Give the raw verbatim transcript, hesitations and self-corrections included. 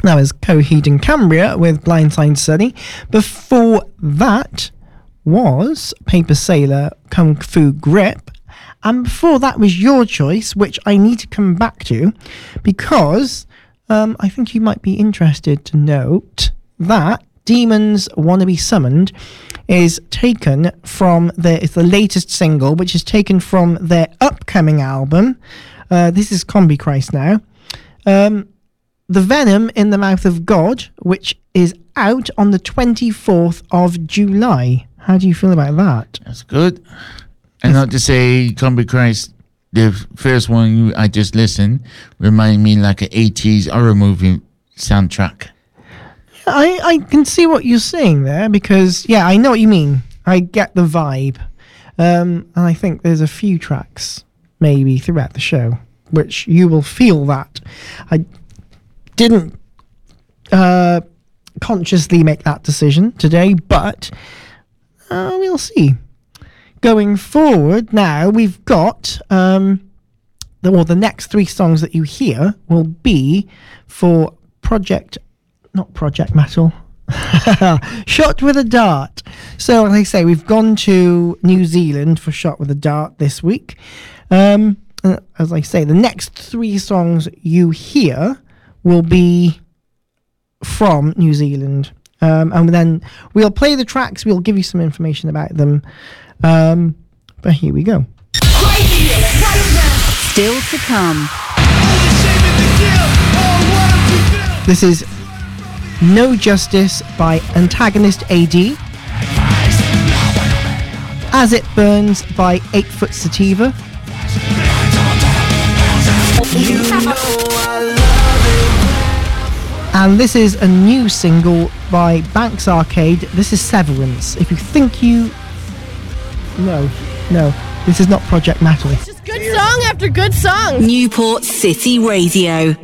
That was Coheed and Cambria with Blindside Sunny. Before that was Paper Sailor, Kung Fu Grip. And before that was your choice, which I need to come back to, because um, I think you might be interested to note that Demons Wanna Be Summoned is taken from their, it's the latest single, which is taken from their upcoming album. Uh, this is Combi Christ now. Um, The Venom in the Mouth of God, which is out on the twenty-fourth of July. How do you feel about that? That's good. And not to say, Combi Christ, the first one I just listened, reminded me like an eighties horror movie soundtrack. I, I can see what you're saying there, because, yeah, I know what you mean. I get the vibe. Um, and I think there's a few tracks, maybe, throughout the show, which you will feel that. I didn't uh, consciously make that decision today, but uh, we'll see. Going forward now, we've got um, the, well, the next three songs that you hear will be for Project, not Project Metal, Shot with a Dart. So, like I say, we've gone to New Zealand for Shot with a Dart this week. Um, as I say, the next three songs you hear will be from New Zealand. Um, and then we'll play the tracks, we'll give you some information about them. Um, but here we go. Still to come. This is No Justice by Antagonist A D. As It Burns by Eight Foot Sativa. And this is a new single by Banks Arcade. This is Severance. If you think you... No, no, this is not Project Metal. It's just good song after good song. Newport City Radio.